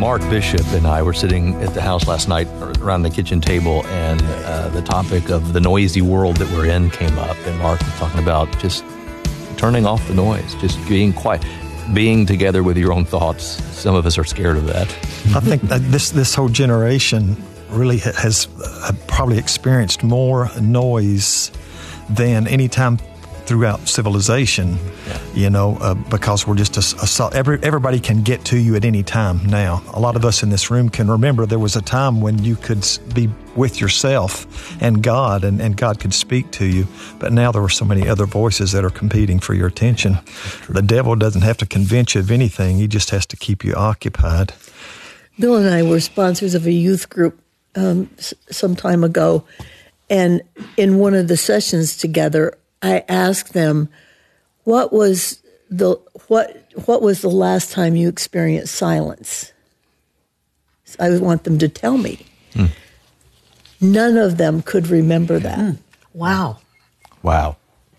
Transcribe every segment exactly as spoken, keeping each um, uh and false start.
Mark Bishop and I were sitting at the house last night around the kitchen table, and uh, the topic of the noisy world that we're in came up, and Mark was talking about just turning off the noise, just being quiet, being together with your own thoughts. Some of us are scared of that. I think that this this whole generation really has uh, probably experienced more noise than any time throughout civilization, yeah. you know, uh, because we're just a, a, every, everybody can get to you at any time now. A lot of us in this room can remember there was a time when you could be with yourself and God, and, and God could speak to you. But now there are so many other voices that are competing for your attention. The devil doesn't have to convince you of anything. He just has to keep you occupied. Bill and I were sponsors of a youth group um, s- some time ago, and in one of the sessions together, I asked them, "What was the what what was the last time you experienced silence?" I want them to tell me. Hmm. None of them could remember that. Mm. Wow. Wow.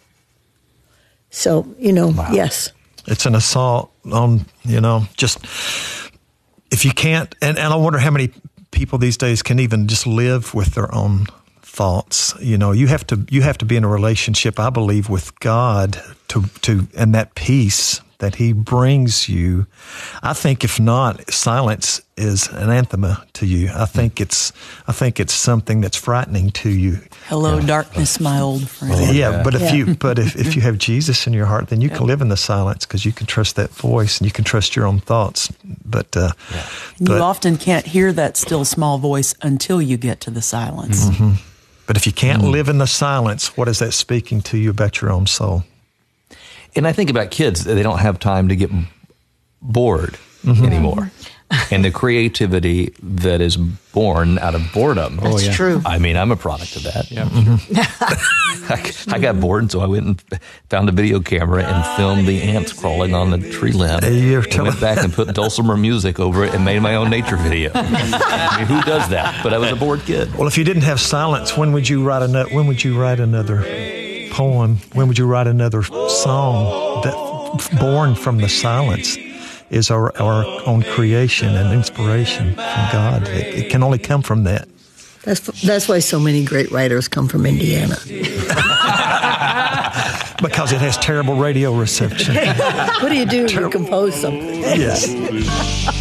So, you know, wow. yes. It's an assault on, you know, just if you can't, and, and I wonder how many people these days can even just live with their own thoughts. You know, you have to you have to be in a relationship, I believe, with God to to and that peace that He brings you. I think if not, silence is an anathema to you. I think it's I think it's something that's frightening to you. Hello, yeah. darkness, my old friend. Oh, yeah, yeah, but if yeah. you but if, if you have Jesus in your heart, then you yeah. can live in the silence because you can trust that voice and you can trust your own thoughts. But, uh, yeah. but you often can't hear that still small voice until you get to the silence. Mm-hmm. But if you can't mm. live in the silence, what is that speaking to you about your own soul? And I think about kids, they don't have time to get bored mm-hmm. anymore. And the creativity that is born out of boredom. That's oh, yeah. true. I mean, I'm a product of that. Yeah. Mm-hmm. I, I got bored, so I went and found a video camera and filmed the ants crawling on the tree limb. Hey, and went back and put dulcimer music over it and made my own nature video. I mean, who does that? But I was a bored kid. Well, if you didn't have silence, when would you write another? When would you write another poem? When would you write another song that born from the silence? Is our, our own creation and inspiration from God. It, it can only come from that. That's that's why so many great writers come from Indiana. Because it has terrible radio reception. What do you do when you compose something? Yes.